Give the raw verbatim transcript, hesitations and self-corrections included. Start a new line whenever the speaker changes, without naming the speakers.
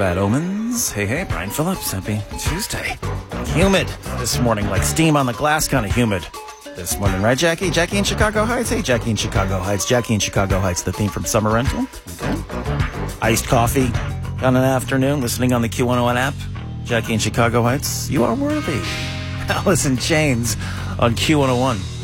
Bad Omens. Hey, hey, Brian Phillips. Happy Tuesday. Humid this morning, like steam on the glass kind of humid this morning, right, Jackie? Jackie in Chicago Heights? Hey, Jackie in Chicago Heights. Jackie in Chicago Heights, the theme from Summer Rental. Okay. Iced coffee on an afternoon, listening on the Q one oh one app. Jackie in Chicago Heights, you are worthy. Alice in Chains on Q one oh one.